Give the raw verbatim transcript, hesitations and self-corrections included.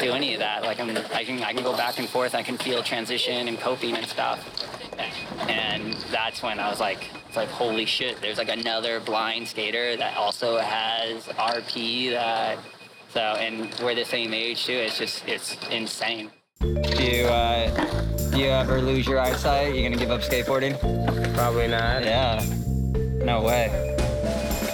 do any of that. Like I'm, I can, I can go back and forth. I can feel transition and coping and stuff. And that's when I was like, it's like, holy shit, there's like another blind skater that also has R P that, so, and we're the same age too. It's just, it's insane. Do you, uh, do you ever lose your eyesight? You gonna give up skateboarding? Probably not. Yeah. No way.